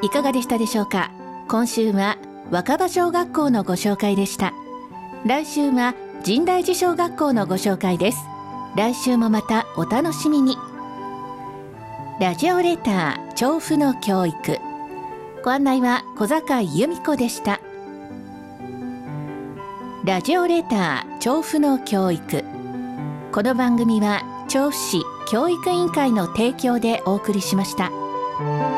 いかがでしたでしょうか。今週は若葉小学校のご紹介でした。来週は神代寺小学校のご紹介です。来週もまたお楽しみに。ラジオレター調布の教育、ご案内は小坂井由美子でした。ラジオレター調布の教育、この番組は調布市教育委員会の提供でお送りしました。